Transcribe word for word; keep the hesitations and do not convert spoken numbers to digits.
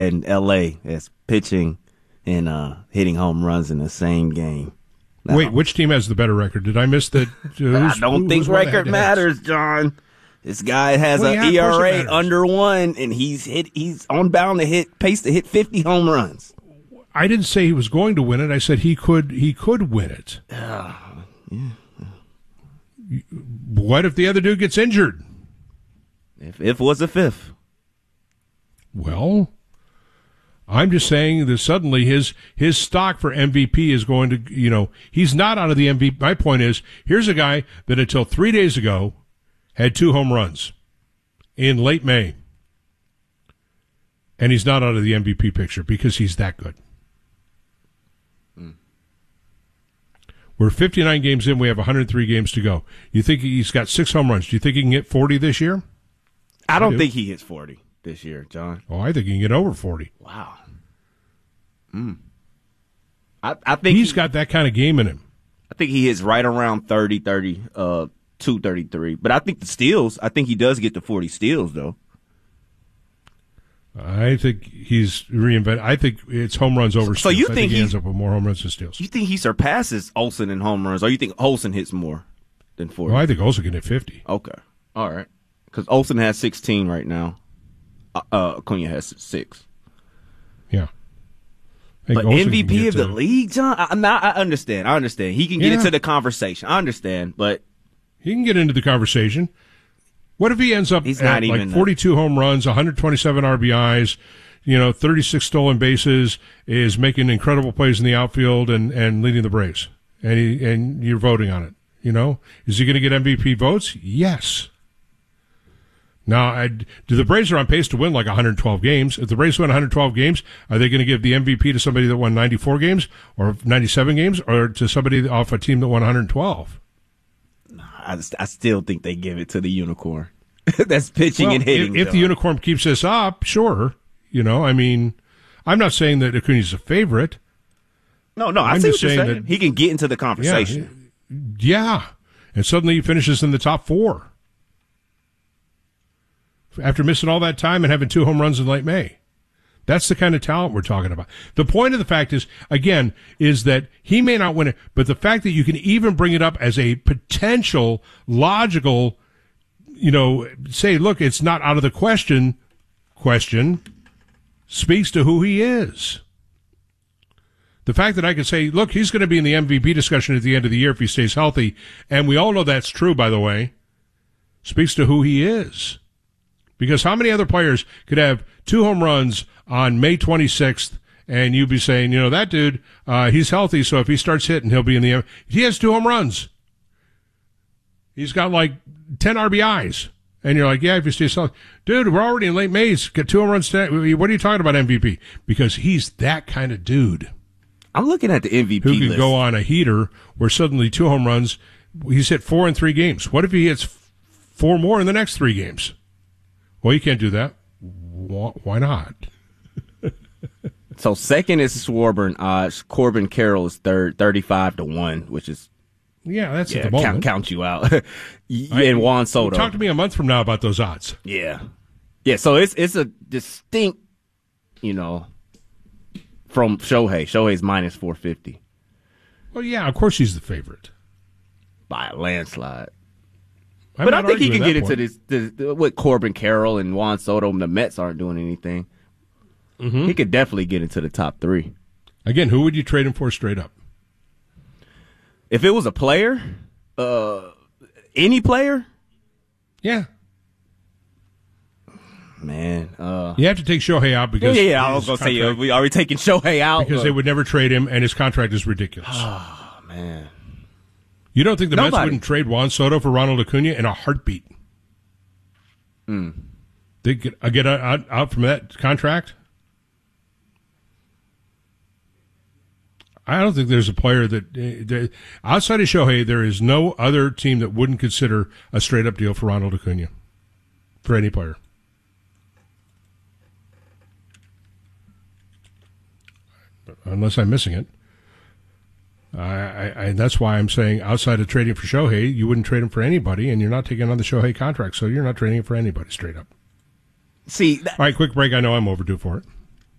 in L A as pitching and uh, hitting home runs in the same game. Now, Wait, which team has the better record? Did I miss that? Uh, I don't think record matters, John. This guy has well, an yeah, E R A under one, and he's hit. He's on bound to hit pace to hit fifty home runs. I didn't say he was going to win it. I said he could. He could win it. Uh, yeah. What if the other dude gets injured? If if was a fifth. Well, I'm just saying that suddenly his his stock for M V P is going to, you know, he's not out of the M V P. My point is, here's a guy that until three days ago had two home runs in late May, and he's not out of the M V P picture because he's that good. Mm. We're fifty-nine games in. We have one hundred three games to go. You think he's got six home runs? Do you think he can get forty this year? I don't I do. think he hits forty this year, John. Oh, I think he can get over forty. Wow. Mm. I, I think he's he, got that kind of game in him. I think he hits right around thirty, thirty, uh, two thirty-three. But I think the steals, I think he does get to forty steals, though. I think he's reinvented. I think it's home runs over so steals. You I think, think he he ends up with more home runs than steals. You think he surpasses Olsen in home runs, or you think Olsen hits more than forty? Well, I think Olsen can hit fifty. Okay. All right. Because Olsen has sixteen right now. Uh, uh, Acuna has six. Yeah. But Olsen M V P of the to, league, John? I, not, I understand. I understand. He can get yeah. into the conversation. I understand, but he can get into the conversation. What if he ends up He's at not like even forty-two home runs, one hundred twenty-seven R B Is, you know, thirty-six stolen bases, is making incredible plays in the outfield and, and leading the Braves, and he, and you're voting on it? You know, is he going to get M V P votes? Yes. Now, I, do the Braves are on pace to win like one hundred twelve games? If the Braves win one hundred twelve games, are they going to give the M V P to somebody that won ninety-four games or ninety-seven games, or to somebody off a team that won one hundred twelve? I, I still think they give it to the unicorn. That's pitching well, and hitting. If, if the unicorn keeps this up, sure. You know, I mean, I'm not saying that Acuna's a favorite. No, no, I I'm see just what you're saying saying. That, he can get into the conversation. Yeah, yeah, and suddenly he finishes in the top four after missing all that time and having two home runs in late May. That's the kind of talent we're talking about. The point of the fact is, again, is that he may not win it, but the fact that you can even bring it up as a potential, logical, you know, say, look, it's not out of the question, question, speaks to who he is. The fact that I can say, look, he's going to be in the M V P discussion at the end of the year if he stays healthy, and we all know that's true, by the way, speaks to who he is. Because how many other players could have two home runs on May twenty-sixth, and you'd be saying, you know, that dude, uh, he's healthy, so if he starts hitting, he'll be in the – he has two home runs. He's got like ten R B Is. And you're like, yeah, if he stays healthy. Dude, we're already in late May. He's got two home runs today. What are you talking about M V P? Because he's that kind of dude. I'm looking at the M V P who can list. go on a heater where suddenly two home runs, he's hit four in three games. What if he hits four more in the next three games? Well, you can't do that. Why not? So second is Schwarber odds. Corbin Carroll is third, thirty-five to one, which is yeah, that's yeah, at the moment. Count, count you out. And Juan Soto. Talk to me a month from now about those odds. Yeah, yeah. So it's it's a distinct, you know, from Shohei. Shohei's minus four fifty. Well, yeah, of course he's the favorite by a landslide. I'm but I think he can get point. into this, this, this with Corbin Carroll and Juan Soto. The Mets aren't doing anything. Mm-hmm. He could definitely get into the top three. Again, who would you trade him for straight up? If it was a player, uh, any player? Yeah. Man. Uh, you have to take Shohei out because... Yeah, yeah, yeah I was going to say, uh, we are we taking Shohei out? Because uh, they would never trade him, and his contract is ridiculous. Oh, man. You don't think the Nobody. Mets wouldn't trade Juan Soto for Ronald Acuna in a heartbeat? Mm. They get, uh, get out, out from that contract? I don't think there's a player that, uh, that outside of Shohei, there is no other team that wouldn't consider a straight-up deal for Ronald Acuna for any player. Unless I'm missing it. I, I, I, that's why I'm saying outside of trading for Shohei, you wouldn't trade him for anybody, and you're not taking on the Shohei contract, so you're not trading him for anybody straight up. See, that- all right, quick break. I know I'm overdue for it.